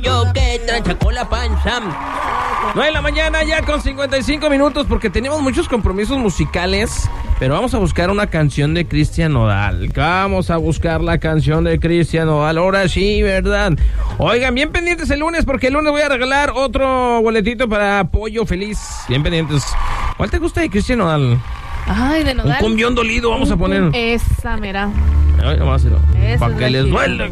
Yo que trancha con la panza. 9 de la mañana ya con 55 minutos porque tenemos muchos compromisos musicales, pero vamos a buscar una canción de Cristian Nodal. Vamos a buscar la canción de Cristian Nodal, ahora sí, ¿verdad? Oigan, bien pendientes el lunes porque el lunes voy a regalar otro boletito para Pollo Feliz. Bien pendientes. ¿Cuál te gusta de Cristian Nodal? Ay, de Nodal. Un cumbión dolido vamos a poner. Esa, mira. Ay, nomás, para que les duele.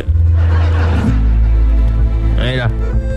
Mira.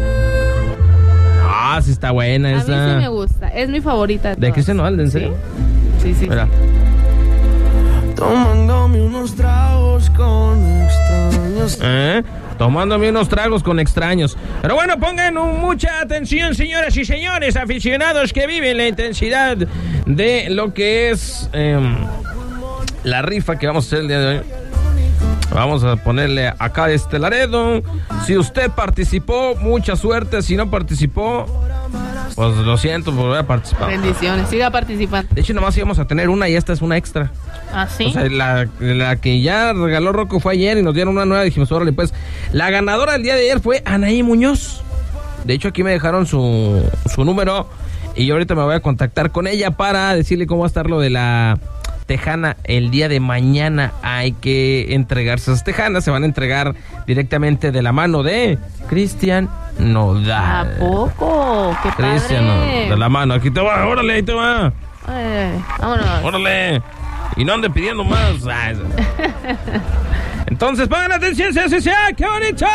Ah, sí está buena esa. A mí sí me gusta, es mi favorita. ¿De Cristian Nodal, en serio? Sí. Mira. Tomándome unos tragos con extraños. Tomándome unos tragos con extraños. Pero bueno, pongan mucha atención, señoras y señores, aficionados que viven la intensidad de lo que es la rifa que vamos a hacer el día de hoy. Vamos a ponerle acá Laredo. Si usted participó, mucha suerte. Si no participó, pues lo siento por haber participado. Bendiciones, siga participando. De hecho, nomás íbamos a tener una y esta es una extra. ¿Ah, sí? O sea, la que ya regaló Rocco fue ayer y nos dieron una nueva. Dijimos, órale, pues. La ganadora del día de ayer fue Anaí Muñoz. De hecho, aquí me dejaron su número y yo ahorita me voy a contactar con ella para decirle cómo va a estar lo de la tejana. El día de mañana hay que entregarse esas tejanas. Se van a entregar directamente de la mano de Cristian Nodal. ¿A poco? ¡Qué padre! Cristian Nodal, de la mano. Aquí te va, órale, ahí te va. Vámonos. Órale. Y no ande pidiendo más. Entonces, pongan atención, ¡qué bonito!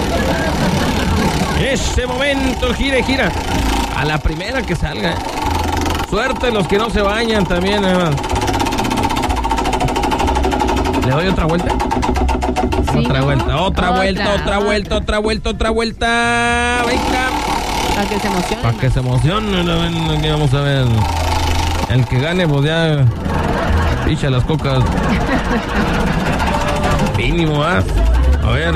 Este momento, gira. A la primera que salga. Suerte los que no se bañan también, hermano. ¿Le doy otra vuelta? Sí, otra vuelta. Venga. Para que se emocione. Para que se emocione. Aquí vamos a ver. El que gane, pues ya picha las cocas. Mínimo, ¿ah? A ver.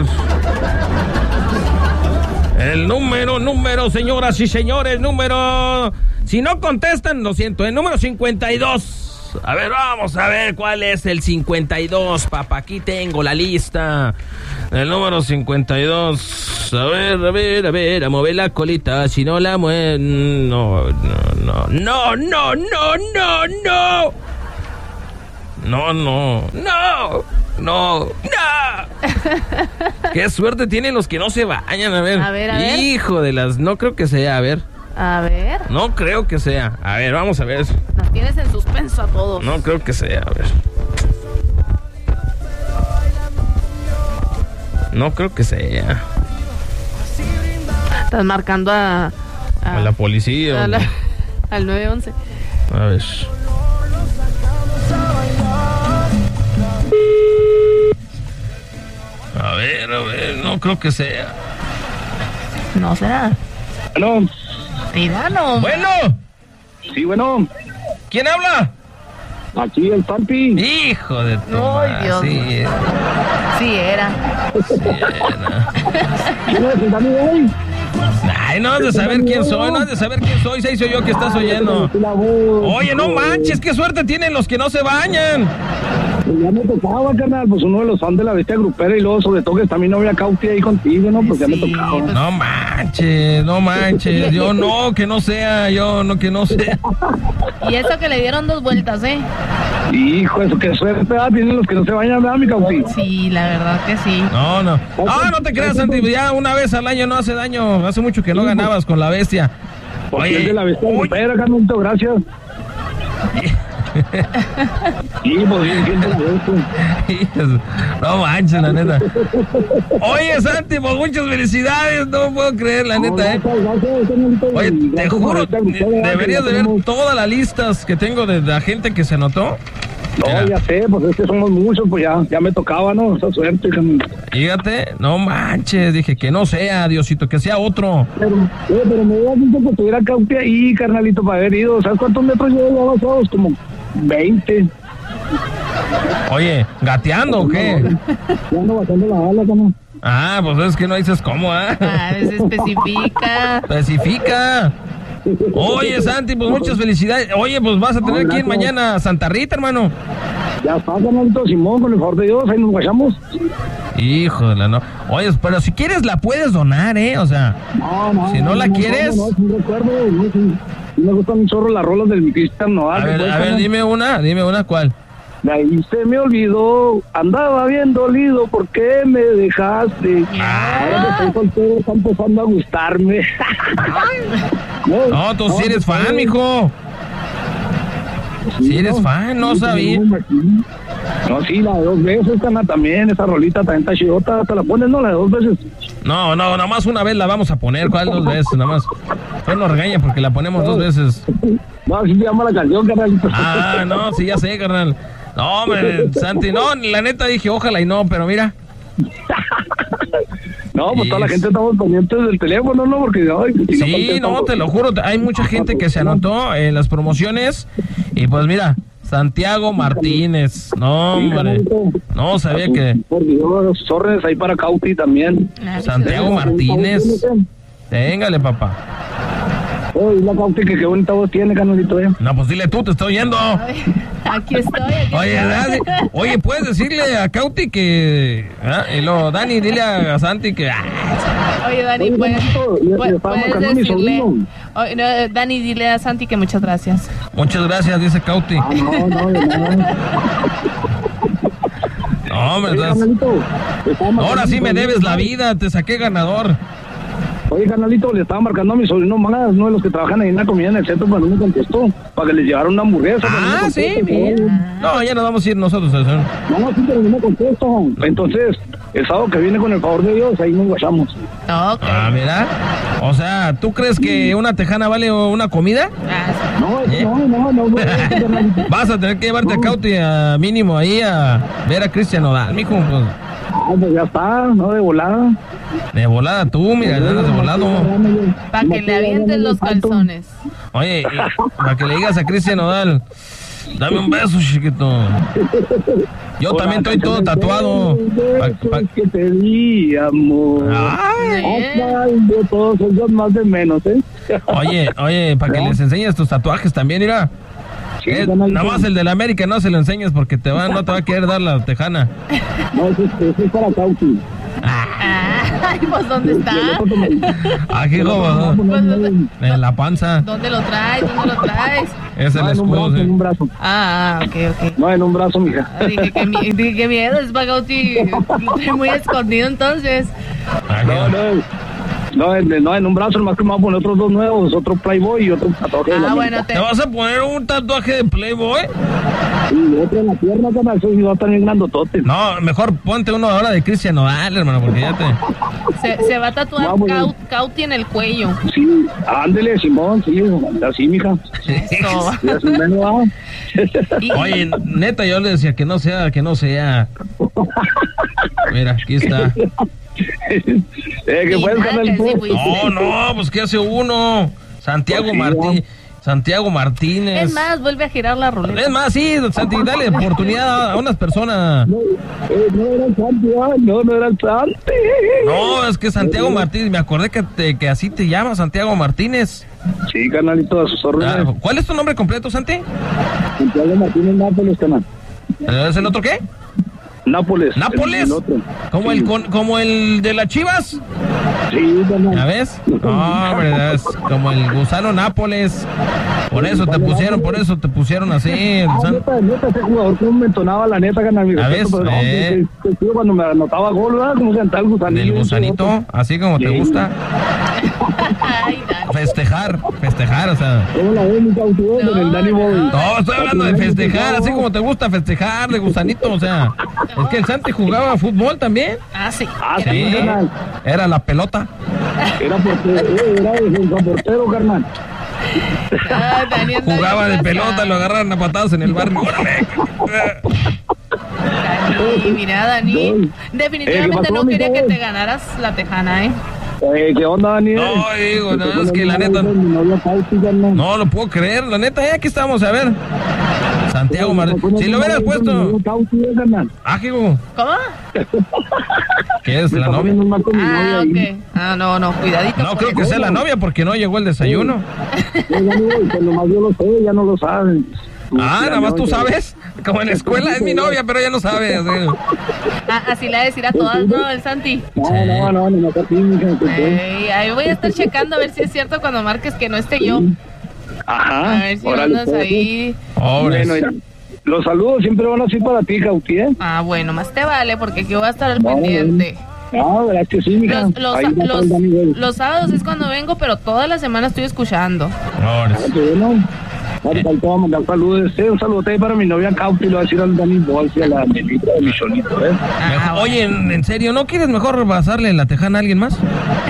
El número, señoras y señores, número. Si no contestan, lo siento, el número 52. A ver, vamos a ver cuál es el 52, papá. Aquí tengo la lista. El número 52. A ver, a mover la colita. Si no la mueve. No. Qué suerte tienen los que no se bañan. A ver. Hijo de las. No creo que sea, a ver. No creo que sea. A ver, vamos a ver. Nos tienes en suspenso a todos. No creo que sea, a ver. No creo que sea. Estás marcando a la policía. Al 911. A ver. A ver, no creo que sea. No será. Bueno. Tirano. Bueno. Sí, bueno. ¿Quién habla? Aquí el Pampi. Hijo de tu Ay, Dios. Sí era. ¿Quién es el hoy? Ay, no has de saber quién soy. Se hizo yo que estás oyendo. Oye, no manches, qué suerte tienen los que no se bañan. Pues ya me tocaba, carnal, pues uno de los fans de la bestia grupera y luego sobre todo que está mi novia Cauti ahí contigo, ¿no? Pues ya me tocaba. Pues... No manches, yo no, que no sea. Y eso que le dieron 2 vueltas, Hijo, eso qué suerte, tienen los que no se bañan, ¿verdad, mi Cauti? Sí, la verdad que sí. No te creas, Santi, ya una vez al año no hace daño. Hace mucho que no ganabas con la bestia. Oye, de la bestia grupera, Carnalito, gracias. Sí, pues bien, no manches, la neta. Oye, Santi, pues muchas felicidades. No puedo creer, la neta, Oye, te juro, deberías de ver todas las listas que tengo de la gente que se anotó. No, ya sé, pues es que somos muchos, pues ya me tocaba, ¿no? Esa suerte, Fíjate, no manches, dije que no sea, Diosito, que sea otro. Pero me habías dicho que tuviera Cauti ahí, carnalito, para haber ido. ¿Sabes cuántos metros llevo avanzados? Como 20. Oye, ¿gateando o qué? Ya ando bajando la bala, ¿no? Ah, pues es que no dices cómo, A veces especifica. Oye, Santi, pues muchas felicidades. Oye, pues vas a tener que ir mañana a Santa Rita, hermano. Ya está, Carnalito, Simón, con el favor de Dios, ahí nos guachamos. Híjole, no. Oye, pero si quieres la puedes donar, O sea, si no la quieres... No, sí recuerdo, sí me gustan un chorro las rolas del Cristian Nodal. A ver, dime una, ¿cuál? Ahí se me olvidó, andaba bien dolido, ¿por qué me dejaste? Ahora que estoy soltero está empezando a gustarme. No, tú sí eres fan, mijo. Si eres fan, no sabía. No, sí, la de 2 veces, cana, también, esa rolita también está chidota, ¿te la pones, no? La de 2 veces. No, nada más una vez la vamos a poner, ¿cuál 2 veces? Nada más. No nos regaña porque la ponemos 2 veces. No, así se llama la canción, carnalito. Ah, no, sí, ya sé, carnal. No, hombre, Santi, no, la neta dije, ojalá y no, pero mira. No, pues toda la gente estamos pendientes del teléfono, ¿no? Porque sí, no, te lo juro, hay mucha gente que se anotó en las promociones y pues mira, Santiago Martínez, no, hombre, no sabía que... Por Dios, sorres ahí para Cauti también. Santiago Martínez, téngale, papá. Oye, la Cauti, que qué bonita voz tiene, canalito, No, pues dile tú, te estoy oyendo. Aquí estoy. Oye, puedes decirle a Cauti que... Y luego, Dani, dile a Santi que... Oye, Dani, puedes decirle... Oye, no, Dani, dile a Santi que muchas gracias. Muchas gracias, dice Cauti. No, hombre, ahora sí me debes la vida, te saqué ganador. Oye, carnalito, le estaba marcando a mi sobrino más, uno de los que trabajan ahí en la comida en el centro, pero no me contestó, para que les llevara una hamburguesa. Sí, mira. No, ya nos vamos a ir nosotros. No, sí, pero no me contestó. Entonces, el sábado que viene, con el favor de Dios, ahí nos guachamos. Okay. Mira. O sea, ¿tú crees que una tejana vale una comida? No. Vas a tener que llevarte a Cauti a mínimo ahí a ver a Cristian Nodal, mijo, pues. Pues ya está, no, de volada. De volada tú, mira, andas de volado. Para que le avientes los calzones. Oye, para que le digas a Cristian Nodal, dame un beso, chiquito. Yo también estoy todo tatuado. Que te di, amor. De todos ellos más de menos, Oye, para que les enseñes tus tatuajes también, mira. Sí, nada más el de la América no se lo enseñes porque no te va a querer dar la tejana. No, eso es para Cauti. Ay, pues ¿dónde está? Aquí como en la panza. ¿Dónde lo traes? Es el escudo. En un brazo. Ok. No, en un brazo, mija. Dije que miedo, es para Cauti. Estoy muy escondido entonces. No, en un brazo nomás que me voy a poner otros 2 nuevos, otro Playboy y otro tatuaje de la bueno, ¿Te vas a poner un tatuaje de Playboy? Y otro en la pierna, que eso va a estar bien grandotote. No, mejor ponte uno ahora de Cristian Nodal, hermano, porque ya te... Se va a tatuar Cauti en el cuello. Sí, ándele, Simón, sí, así, mija. Eso. Oye, neta, yo le decía que no sea. Mira, aquí está. ¿Qué puedes, canal? No, pues ¿qué hace uno? Santiago Martínez. Es más, vuelve a girar la ruleta. Es más, sí, Santi, dale oportunidad a unas personas. No era el Santi, no era el Santi. No, es que Santiago Martínez, me acordé que así te llamas, Santiago Martínez. Sí, canalito, a sus órdenes. ¿Cuál es tu nombre completo, Santi? Santiago Martínez Nápoles, canal. ¿Es el otro qué? Nápoles. ¿Como el de las Chivas? Sí, canal. ¿Ya ves? No, hombre, es como el gusano Nápoles. Por eso te pusieron así. Neta, ese jugador como me entonaba la neta, canal. ¿Ya ves? Cuando me anotaba gol, ¿verdad? Como se el gusanito. ¿El gusanito? Así como te gusta. Festejar, o sea. ¿Cómo la ves, mi cautivo? Con el Danny Boy. No, estoy hablando de festejar, así como te gusta festejar, de gusanito, o sea. Es que el Santi jugaba fútbol también. Sí. Sí, era la pelota. Era el portero, carnal. Jugaba de pelota, lo agarraron a patadas en el barrio. Mira, Dani, definitivamente no quería que te ganaras la tejana, ¿Qué onda, Dani? No, digo, no, es que la neta... No lo puedo creer, la neta, aquí estamos, a ver. Santiago Martínez. Si lo hubieras puesto... Hijo. ¿Cómo? ¿Qué es, la novia? Ok. No, cuidadito. No creo que sea la novia porque no llegó el desayuno. Nomás yo lo sé, ya no lo saben. Nada más tú sabes. Como en la escuela, es mi novia, pero ella no sabe. Así le va a decir a todas, ¿no, el Santi? No, para ti, mija. Ahí voy a estar checando a ver si es cierto cuando marques que no esté yo. Ajá. A ver si no andas ahí. Bueno, mira, los saludos siempre van así para ti, Cauti, ¿eh? Bueno, más te vale, porque aquí voy a estar al pendiente. No, verdad que sí, mija. Los sábados es cuando vengo, pero toda la semana estoy escuchando. Bueno, ahorita te voy a mandar saludos. Un saludote para mi novia Cauti, lo voy a decir al Dani Bolsi, a la Melita de mi Cholito, ¿eh? Oye, ¿en serio? ¿No quieres mejor pasarle la tejana a alguien más?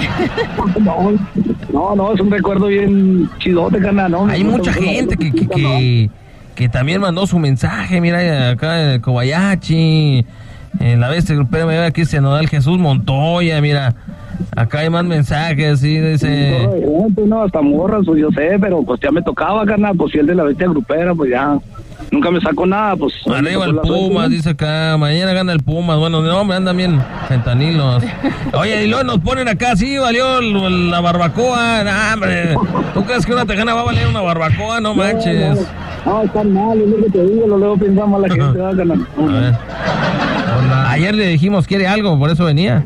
No, es un recuerdo bien chidote, carnal, ¿no? Hay mucha gente que también mandó su mensaje, mira, acá en Kobayashi, en la bestia grupera, me ve Cristian Nodal, Jesús Montoya, mira, acá hay más mensajes, sí, dice... No, hasta morras, pues yo sé, pero pues ya me tocaba, carnal, pues si el de la bestia grupera, pues ya... Nunca me saco nada, pues... Arriba el Pumas, dice acá, mañana gana el Pumas. Bueno, no, me andan bien fentanilos. Oye, y luego nos ponen acá, sí, valió la barbacoa. Nah, hombre, ¿tú crees que una tejana va a valer una barbacoa? No manches. No, está mal, es lo que te digo, luego pensamos la gente va a ganar. A ver. Hola. Ayer le dijimos, ¿quiere algo? Por eso venía.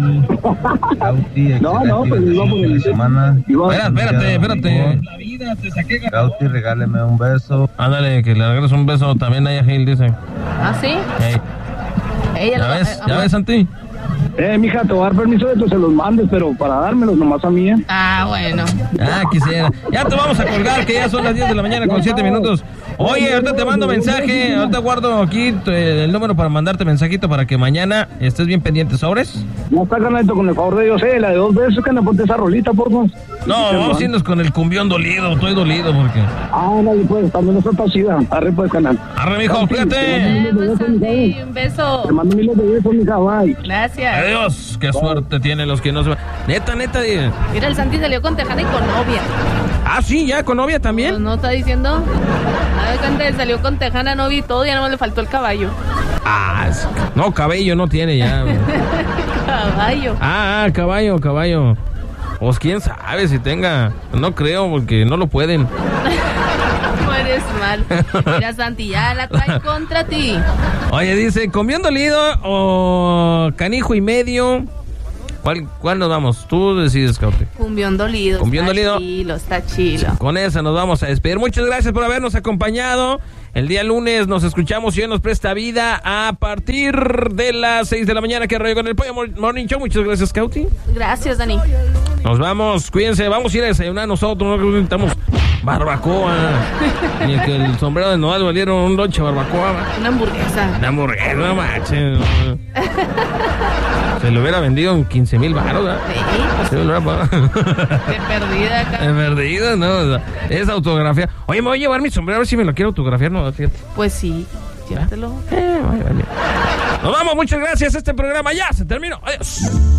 No, pues iba por el semana. Espérate. Cauti, regáleme un beso. Ándale, que le regreso un beso también a Gil, dice. ¿Ah, sí? Hey. ¿Ya ves, Santi? Mija, te voy a dar permiso de que se los mandes, pero para dármelos nomás a mí, ¿eh? Bueno. Quisiera. Ya te vamos a colgar, que ya son las 10 de la mañana con 7 minutos. Oye, ahorita te mando mensaje, ahorita guardo aquí el número para mandarte mensajito para que mañana estés bien pendiente, ¿sobres? No está ganando con el favor de Dios, la de 2 veces que me ponte esa rolita, por favor. No, vamos a irnos con el cumbión dolido, estoy dolido porque... Dale, pues, también no está chida. Arre, pues, canal. Arre, mijo, cuídate. Un beso. Te mando miles de besos, mija, bye. Gracias. Adiós, qué suerte tienen los que no se van. Neta. Mira, el Santi salió con tejana y con novia. Ah, sí, ya, con novia también. Pues no está diciendo. Salió con tejana, novia y todo, ya no le faltó el caballo. No, cabello no tiene ya. Caballo. Caballo. Pues quién sabe si tenga. No creo, porque no lo pueden. No eres mal. Mira, Santi, ya la trae contra ti. Oye, dice, ¿cumbión dolido o canijo y medio? ¿Cuál nos vamos? Tú decides, Cauti. Cumbión dolido. Está chilo. Con esa nos vamos a despedir. Muchas gracias por habernos acompañado. El día lunes nos escuchamos y hoy nos presta vida a partir de las 6 de la mañana que rollo con el Pollo Morning Show. Muchas gracias, Cauti. Gracias, Dani. Nos vamos, cuídense, vamos a ir a desayunar nosotros, no necesitamos barbacoa. Ni que el sombrero de Nodal valieron un lonche barbacoa. Una hamburguesa, no manches. Se lo hubiera vendido en 15,000 baros, ¿verdad? Sí, de perdida acá. De perdida, no. Es autografía. Oye, me voy a llevar mi sombrero a ver si me lo quiero autografiar, ¿no? Pues sí, llévatelo. Nos vamos, muchas gracias. Este programa ya se terminó. Adiós.